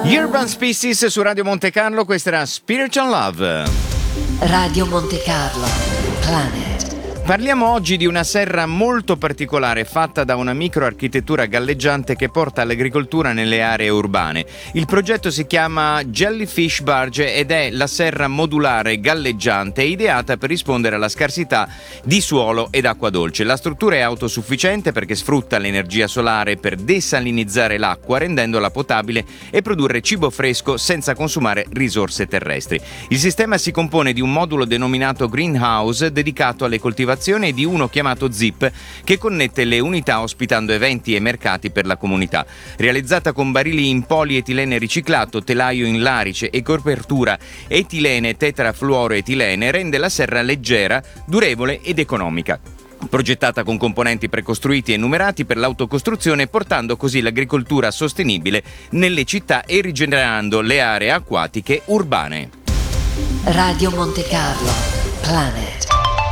Urban Species su Radio Monte Carlo, questa era Spiritual Love. Radio Monte Carlo, Planet. Parliamo oggi di una serra molto particolare fatta da una microarchitettura galleggiante che porta all'agricoltura nelle aree urbane. Il progetto si chiama Jellyfish Barge ed è la serra modulare galleggiante ideata per rispondere alla scarsità di suolo ed acqua dolce. La struttura è autosufficiente perché sfrutta l'energia solare per desalinizzare l'acqua rendendola potabile e produrre cibo fresco senza consumare risorse terrestri. Il sistema si compone di un modulo denominato Greenhouse dedicato alle coltivazioni e di uno chiamato Zip che connette le unità ospitando eventi e mercati per la comunità. Realizzata con barili in polietilene riciclato, telaio in larice e copertura etilene tetrafluoroetilene rende la serra leggera, durevole ed economica. Progettata con componenti precostruiti e numerati per l'autocostruzione, portando così l'agricoltura sostenibile nelle città e rigenerando le aree acquatiche urbane. Radio Monte Carlo, Planet.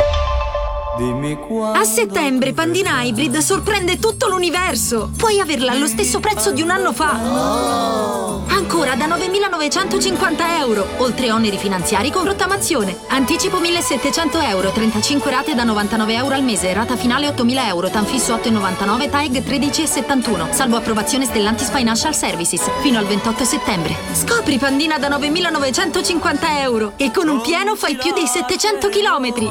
A settembre Pandina Hybrid sorprende tutto l'universo. Puoi averla allo stesso prezzo di un anno fa. Ancora da 9.950 euro, oltre oneri finanziari con rottamazione. Anticipo 1.700 euro, 35 rate da 99 euro al mese, rata finale 8.000 euro, tanfisso 8,99, TAEG 13,71, salvo approvazione Stellantis Financial Services, fino al 28 settembre. Scopri Pandina da 9.950 euro e con un pieno fai più dei 700 chilometri.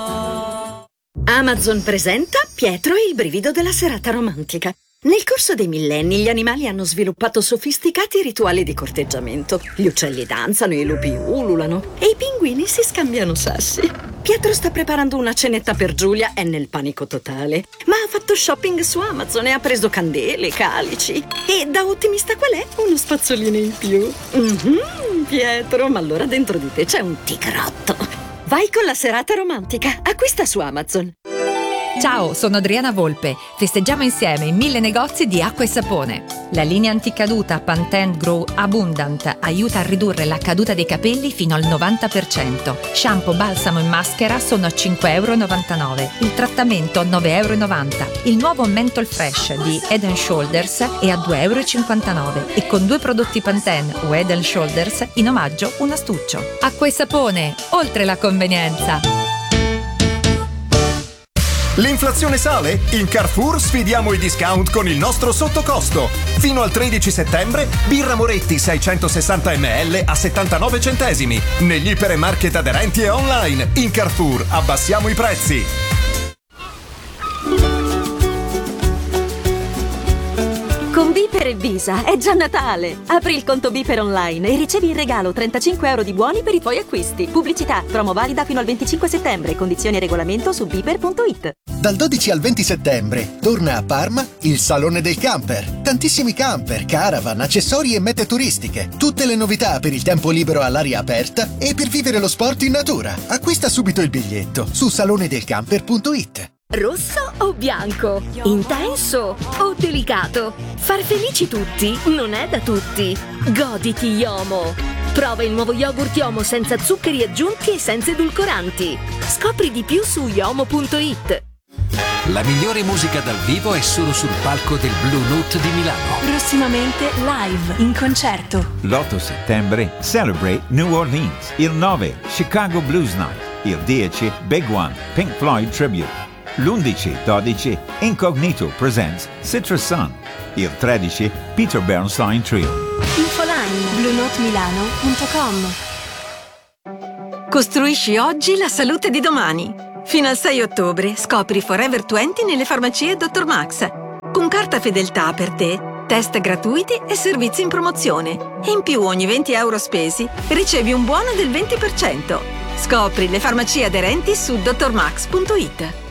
Amazon presenta Pietro e il brivido della serata romantica. Nel corso dei millenni gli animali hanno sviluppato sofisticati rituali di corteggiamento. Gli uccelli danzano, i lupi ululano e i pinguini si scambiano sassi. Pietro sta preparando una cenetta per Giulia, è nel panico totale. Ma ha fatto shopping su Amazon e ha preso candele, calici. E da ottimista qual è? Uno spazzolino in più. Pietro, ma allora dentro di te c'è un tigrotto. Vai con la serata romantica. Acquista su Amazon. Ciao, sono Adriana Volpe. Festeggiamo insieme in 1000 negozi di acqua e sapone. La linea anticaduta Pantene Grow Abundant aiuta a ridurre la caduta dei capelli fino al 90%. Shampoo, balsamo e maschera sono a 5,99 €. Il trattamento 9,90 €. Il nuovo Menthol Fresh di Head & Shoulders è a 2,59 € e con 2 prodotti Pantene o Head & Shoulders in omaggio un astuccio. Acqua e sapone, oltre la convenienza. L'inflazione sale? In Carrefour sfidiamo i discount con il nostro sottocosto. Fino al 13 settembre, birra Moretti 660 ml a 79 centesimi. Negli iper e market aderenti e online. In Carrefour abbassiamo i prezzi. Con Biper e Visa è già Natale! Apri il conto Biper online e ricevi in regalo 35 euro di buoni per i tuoi acquisti. Pubblicità, promo valida fino al 25 settembre. Condizioni e regolamento su biper.it. Dal 12 al 20 settembre torna a Parma il Salone del Camper. Tantissimi camper, caravan, accessori e mete turistiche. Tutte le novità per il tempo libero all'aria aperta e per vivere lo sport in natura. Acquista subito il biglietto su salonedelcamper.it. Rosso o bianco? Intenso o delicato? Far felici tutti non è da tutti. Goditi Yomo. Prova il nuovo yogurt Yomo senza zuccheri aggiunti e senza edulcoranti. Scopri di più su yomo.it. La migliore musica dal vivo è solo sul palco del Blue Note di Milano. Prossimamente live, in concerto. L'8 settembre Celebrate New Orleans. Il 9 Chicago Blues Night. Il 10 Big One Pink Floyd Tribute. L'11-12 Incognito presents Citrus Sun. Il 13 Peter Bernstein Trio. Infoline bluenotemilano.com. Costruisci oggi la salute di domani. Fino al 6 ottobre scopri Forever 20 nelle farmacie Dr. Max. Con carta fedeltà per te, test gratuiti e servizi in promozione. E in più ogni 20 euro spesi ricevi un buono del 20%. Scopri le farmacie aderenti su drmax.it.